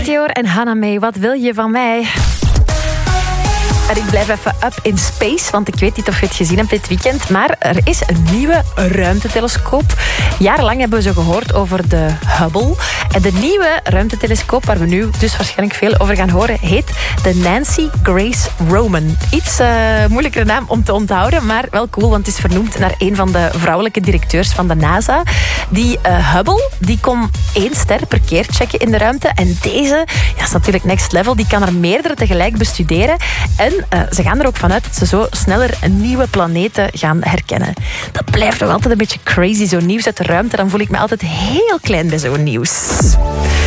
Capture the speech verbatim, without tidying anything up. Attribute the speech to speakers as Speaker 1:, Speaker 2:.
Speaker 1: Meteor en Hannah May, wat wil je van mij? En ik blijf even up in space, want ik weet niet of je het gezien hebt dit weekend, maar er is een nieuwe ruimtetelescoop. Jarenlang hebben we zo gehoord over de Hubble. En de nieuwe ruimtetelescoop, waar we nu dus waarschijnlijk veel over gaan horen, heet de Nancy Grace Roman. Iets uh, moeilijkere naam om te onthouden, maar wel cool, want het is vernoemd naar een van de vrouwelijke directeurs van de NASA. Die uh, Hubble, die kon één ster per keer checken in de ruimte. En deze, ja, is natuurlijk next level, die kan er meerdere tegelijk bestuderen. En uh, ze gaan er ook vanuit dat ze zo sneller nieuwe planeten gaan herkennen. Dat blijft nog altijd een beetje crazy, zo'n nieuws uit de ruimte. Dan voel ik me altijd heel klein bij zo'n nieuws.